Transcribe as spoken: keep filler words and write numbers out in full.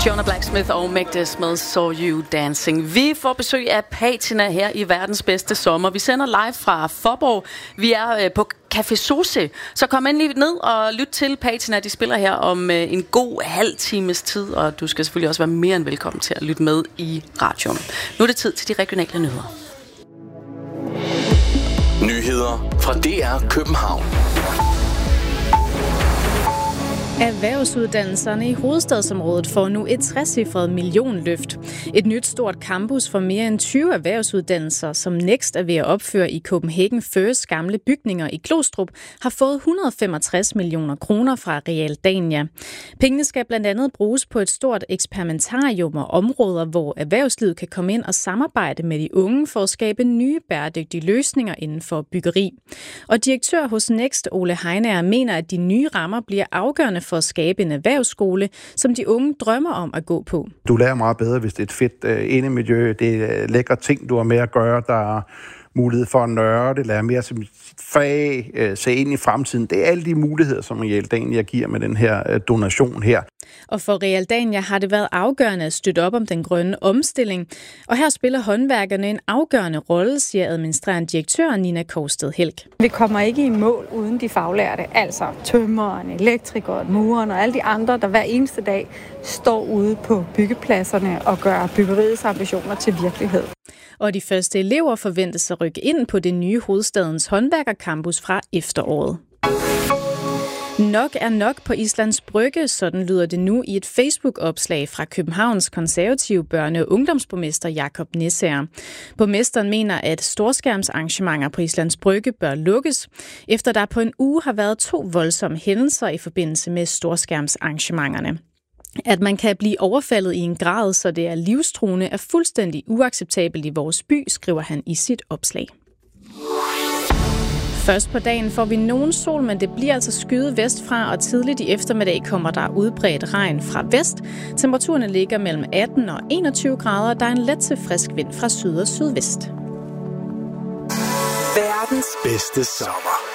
Fiona Blacksmith og Meg Des med Saw You Dancing. Vi får besøg af Patina her i verdens bedste sommer. Vi sender live fra Fåborg. Vi er på Café Sose. Så kom endelig ned og lyt til Patina. De spiller her om en god halv times tid, og du skal selvfølgelig også være mere end velkommen til at lytte med i radioen. Nu er det tid til de regionale nyheder. Nyheder fra D R København. Erhvervsuddannelserne i hovedstadsområdet får nu et trecifret millionløft. Et nyt stort campus for mere end tyve erhvervsuddannelser, som Next er ved at opføre i Copenhagen First gamle bygninger i Glostrup, har fået et hundrede og femogtres millioner kroner fra Realdania. Pengene skal blandt andet bruges på et stort eksperimentarium og områder, hvor erhvervslivet kan komme ind og samarbejde med de unge for at skabe nye bæredygtige løsninger inden for byggeri. Og direktør hos Next, Ole Heinager, mener, at de nye rammer bliver afgørende for at skabe en erhvervsskole, som de unge drømmer om at gå på. Du lærer meget bedre, hvis det er et fedt uh, indemiljø. Det er lækre ting, du har med at gøre. Der er mulighed for at nørde, lære mere som fag, uh, se ind i fremtiden. Det er alle de muligheder, som Realdania giver med den her uh, donation her. Og for Realdania har det været afgørende at støtte op om den grønne omstilling. Og her spiller håndværkerne en afgørende rolle, siger administrerende direktør Nina Korsted Helk. Vi kommer ikke i mål uden de faglærte, altså tømreren, elektrikeren, mureren og alle de andre, der hver eneste dag står ude på byggepladserne og gør byggeriets ambitioner til virkelighed. Og de første elever forventes at rykke ind på det nye hovedstadens håndværkercampus fra efteråret. Nok er nok på Islands Brygge, sådan lyder det nu i et Facebook-opslag fra Københavns konservative børne- og ungdomsborgmester Jakob Nissager. Borgmesteren mener, at storskærmsarrangementer på Islands Brygge bør lukkes, efter der på en uge har været to voldsomme hændelser i forbindelse med storskærmsarrangementerne. At man kan blive overfaldet i en grad, så det er livstruende, er fuldstændig uacceptabelt i vores by, skriver han i sit opslag. Først på dagen får vi nogen sol, men det bliver altså skyet vestfra, og tidligt i eftermiddag kommer der udbredt regn fra vest. Temperaturerne ligger mellem atten og enogtyve grader, og der er en let til frisk vind fra syd og sydvest. Verdens bedste sommer.